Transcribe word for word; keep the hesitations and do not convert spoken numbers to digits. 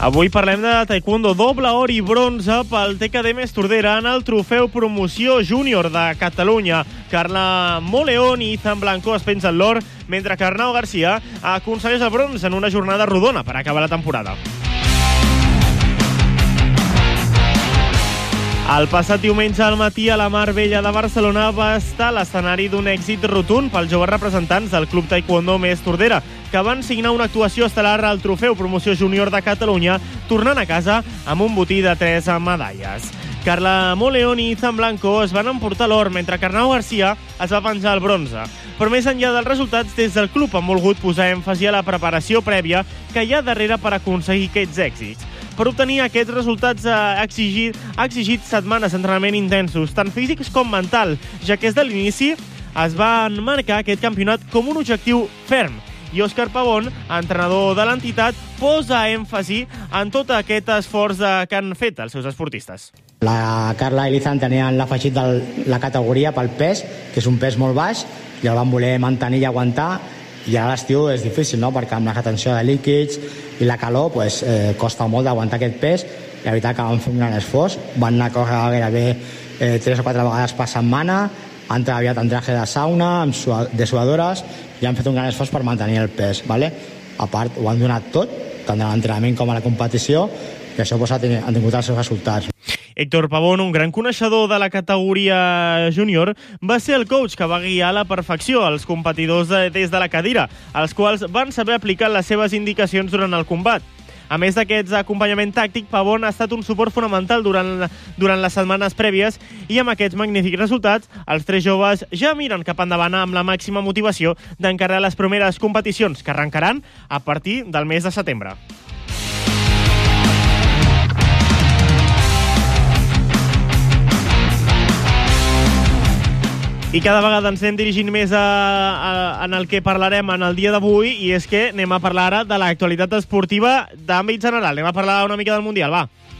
Avui parlem de taekwondo, doble or i bronze pel T K D Més Tordera en el trofeu promoció júnior de Catalunya. Carla Moleón i Ethan Blanco es pengen l'or, mentre que Arnau Garcia aconsegueix el bronze en una jornada rodona per acabar la temporada. El passat diumenge al matí a la Mar Bella de Barcelona va estar l'escenari d'un èxit rotund pels joves representants del Club Taekwondo Més Tordera, que van signar una actuació estel·lar al trofeu promoció júnior de Catalunya, tornant a casa amb un botí de tres medalles. Carla Moleón i Ethan Blanco es van emportar l'or, mentre que Arnau Garcia es va penjar el bronze. Però més enllà dels resultats, des del club han volgut posar èmfasi a la preparació prèvia que hi ha darrere per aconseguir aquests èxits. Per obtenir aquests resultats ha exigit, ha exigit setmanes d'entrenament intensos, tant físics com mental, ja que des de l'inici es van marcar aquest campionat com un objectiu ferm. I Òscar Pavón, entrenador de l'entitat, posa èmfasi en tot aquest esforç que han fet els seus esportistes. La Carla i l'Ethan tenien l'afegit de la categoria pel pes, que és un pes molt baix, i el van voler mantenir i aguantar, i ara a l'estiu és difícil, no? Perquè amb la retenció de líquids i la calor pues, eh, costa molt d'aguantar aquest pes, i la veritat que van fer un gran esforç, van anar a córrer gairebé eh, tres o quatre vegades per setmana, han treballat en traje de sauna, amb sua, de suadores, i han fet un gran esforç per mantenir el pes, ¿vale? A part, ho han donat tot, tant a l'entrenament com a la competició, i això pues, ha tingut els seus resultats. Héctor Pavón, un gran coneixedor de la categoria júnior, va ser el coach que va guiar a la perfecció els competidors des de la cadira, els quals van saber aplicar les seves indicacions durant el combat. A més d'aquests acompanyament tàctic, Pavón ha estat un suport fonamental durant, durant les setmanes prèvies i amb aquests magnífics resultats, els tres joves ja miren cap endavant amb la màxima motivació d'encarar les primeres competicions que arrencaran a partir del mes de setembre. I cada vegada ens anem dirigint més a, a, en el que parlarem en el dia d'avui, i és que anem a parlar ara de l'actualitat esportiva d'àmbit general. Anem a parlar una mica del Mundial, va.